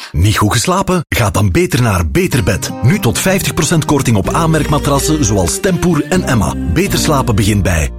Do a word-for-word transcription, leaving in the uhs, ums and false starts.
Niet goed geslapen? Ga dan beter naar Beter Bed. Nu tot vijftig procent korting op aanmerkmatrassen zoals Tempoer en Emma. Beter slapen begint bij